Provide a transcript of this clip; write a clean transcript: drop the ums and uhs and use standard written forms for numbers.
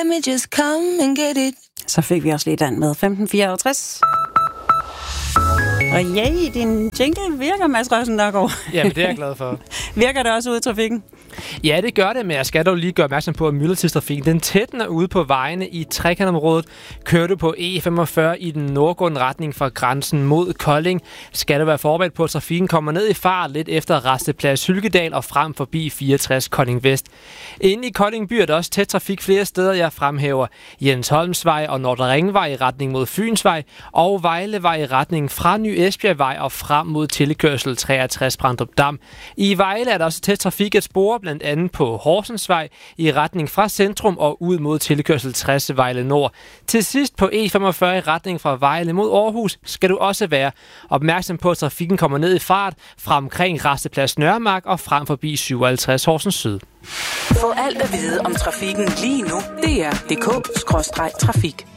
Let me just come and get it. Så fik vi også lige den med 1554. Og din jingle virker, Mads Røsen, der går. Jamen, det er jeg glad for. Virker det også ude i trafikken? Ja, det gør det, men jeg skal dog lige gøre opmærksom på, at myldretidstrafikken, den tætner ude på vejene i trekantområdet. Kører du på E45 i den nordgående retning fra grænsen mod Kolding, skal du være forberedt på, at trafikken kommer ned i fart lidt efter Rasteplads Hylkedal og frem forbi 64 Kolding Vest. Inde i Kolding by er der også tæt trafik flere steder, jeg fremhæver. Jens Holmsvej og Nordre Ringvej i retning mod Fynsvej, og Vejlevej i retning fra Ny Esbjergvej og frem mod tilkørsel 63 Brandrup Dam. I Vejle er der også tæt trafik at spore, blandt andet på Horsensvej i retning fra centrum og ud mod tilkørsel 60 Vejle Nord. Til sidst på E45 i retning fra Vejle mod Aarhus skal du også være opmærksom på, at trafikken kommer ned i fart fra omkring Rasteplads Nørremark og frem forbi 57 Horsens Syd. Få alt at vide om trafikken lige nu. DR.dk/trafik.